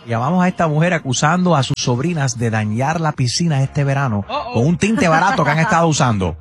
Llamamos a esta mujer acusando a sus sobrinas de dañar la piscina este verano con un tinte barato que han estado usando.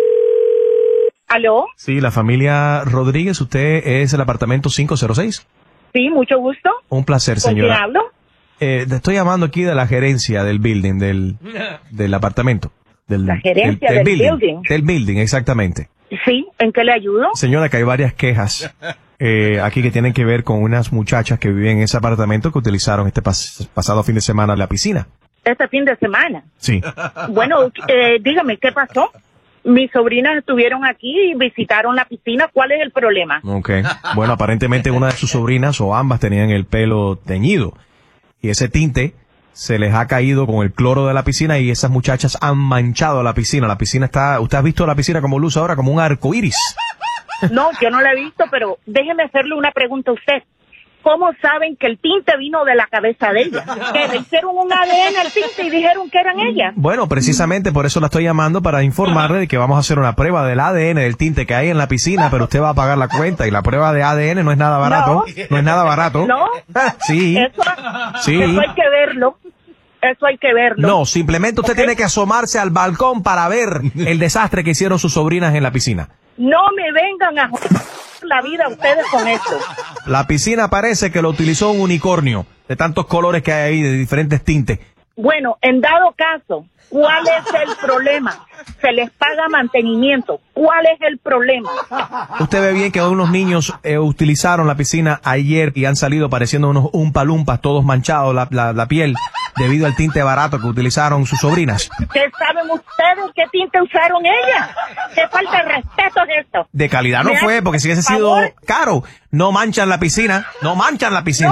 ¿Aló? Sí, la familia Rodríguez, ¿usted es el apartamento 506? Sí, mucho gusto. Un placer, ¿Con señora. quién hablo? Te estoy llamando aquí de la gerencia del building, del apartamento. La gerencia del building. Del building, exactamente. Sí, ¿en qué le ayudo? Señora, que hay varias quejas aquí que tienen que ver con unas muchachas que viven en ese apartamento que utilizaron este pasado fin de semana la piscina. Este fin de semana. Sí. Bueno, dígame, ¿qué pasó? Mis sobrinas estuvieron aquí y visitaron la piscina. ¿Cuál es el problema? Ok. Bueno, aparentemente una de sus sobrinas o ambas tenían el pelo teñido. Y ese tinte se les ha caído con el cloro de la piscina y esas muchachas han manchado la piscina. La piscina está... ¿Usted ha visto la piscina como luce ahora? Como un arco iris. No, yo no la he visto, pero déjeme hacerle una pregunta a usted. ¿Cómo saben que el tinte vino de la cabeza de ella? Que le hicieron un ADN al tinte y dijeron que eran ellas. Bueno, precisamente por eso la estoy llamando para informarle de que vamos a hacer una prueba del ADN del tinte que hay en la piscina, pero usted va a pagar la cuenta y la prueba de ADN no es nada barato. No es nada barato. ¿No? Sí. Sí. Eso hay que verlo. Eso hay que verlo. No, simplemente usted tiene que asomarse al balcón para ver el desastre que hicieron sus sobrinas en la piscina. No me vengan a joder la vida ustedes con esto. La piscina parece que lo utilizó un unicornio, de tantos colores que hay ahí, de diferentes tintes. Bueno, en dado caso, ¿cuál es el problema? Se les paga mantenimiento. ¿Cuál es el problema? Usted ve bien que unos niños utilizaron la piscina ayer y han salido pareciendo unos umpalumpas, todos manchados la piel, debido al tinte barato que utilizaron sus sobrinas. ¿Qué saben ustedes qué tinte usaron ellas? ¿Qué falta de respeto es esto? De calidad no fue, porque si hubiese sido caro, no manchan la piscina, no manchan la piscina.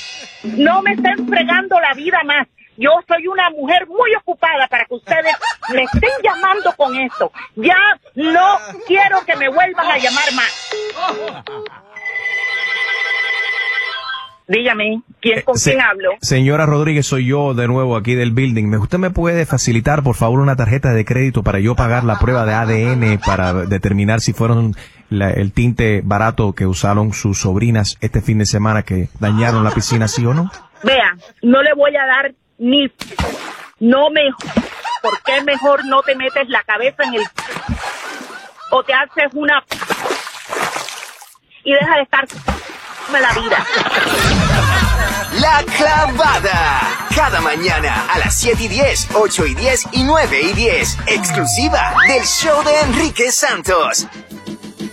No me estén fregando la vida más. Yo soy una mujer muy ocupada para que ustedes me estén llamando con esto. Ya no quiero que me vuelvan a llamar más. Dígame, ¿con quién hablo? Señora Rodríguez, soy yo de nuevo aquí del building. ¿Usted me puede facilitar, por favor, una tarjeta de crédito para yo pagar la prueba de ADN para determinar si fueron el tinte barato que usaron sus sobrinas este fin de semana que dañaron la piscina, sí o no? Vea, no le voy a dar ni... No me... ¿Por qué mejor no te metes la cabeza en el... o te haces una... y deja de estar... la vida. La Clavada. Cada mañana a las 7:10, 8:10 y 9:10. Exclusiva del show de Enrique Santos.